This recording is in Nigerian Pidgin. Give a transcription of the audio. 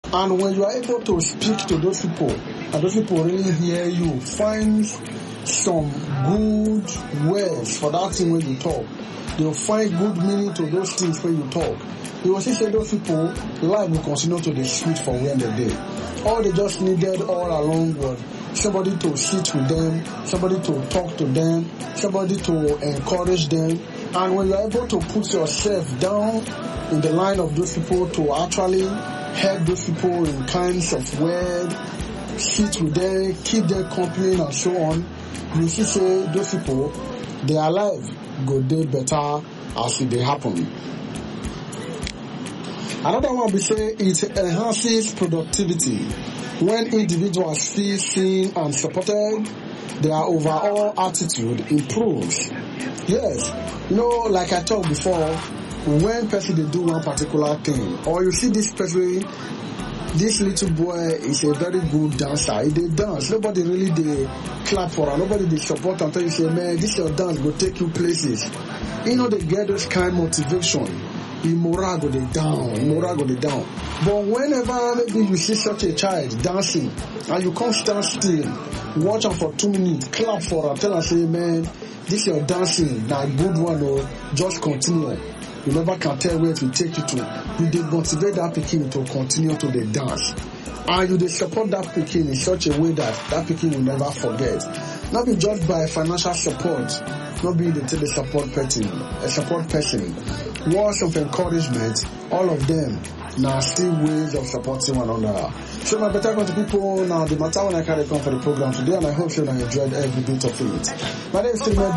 And when you are able to speak to those people, and those people really hear you, find some good words for that thing when you talk. They'll find good meaning to those things when you talk. You will see those people, life will continue to be sweet for when they did. All they just needed all along was somebody to sit with them, somebody to talk to them, somebody to encourage them. And when you're able to put yourself down in the line of those people to actually help those people in kinds of words, sit with them, keep them company and so on, you see say those people, their life go day better as it happen. Another one we say it enhances productivity. When individuals feel seen and supported, their overall attitude improves. Yes, like I talked before, when person they do one particular thing, or you see this person, this little boy is a very good dancer. They dance. Nobody really they clap for her. Nobody they support and tell you say, man, this your dance go take you places. They get those kind of motivation. Morale go down. But whenever maybe you see such a child dancing and you can't stand still, watch her for 2 minutes, clap for her, tell her say, man, this your dancing, now good one, or just continue. You never can tell where to take you to. You dey motivate that pikin to continue to the dance. And you dey support that pikin in such a way that pikin will never forget. Not be judged by financial support, not be the support person. Words of encouragement, all of them now still ways of supporting one another. So my better to people now the matter when I carry come for the program today, and I hope you enjoyed every bit of it. My name is